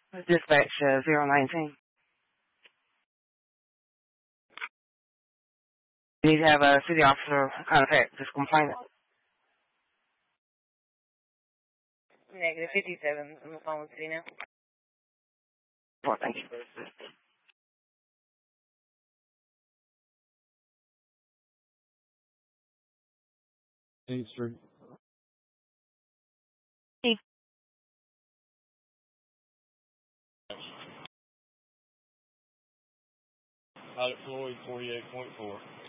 Dispatch 019. You need to have a city officer contact this complainant. Negative 57. I'm on the phone with City now. Well, thank you. 8th Street. Hey. Out at Floyd 48.4.